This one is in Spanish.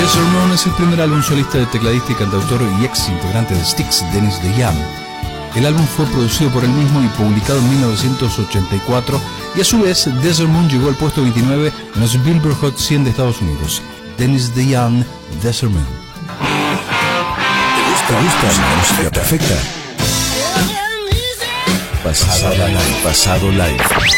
Desert Moon es el primer álbum solista del tecladista y cantautor y ex integrante de Styx, Dennis DeYoung. El álbum fue producido por él mismo y publicado en 1984, y a su vez Desert Moon llegó al puesto 29 en los Billboard Hot 100 de Estados Unidos. Dennis DeYoung, Desert Moon. ¿Te gusta la música perfecta? Pasado live.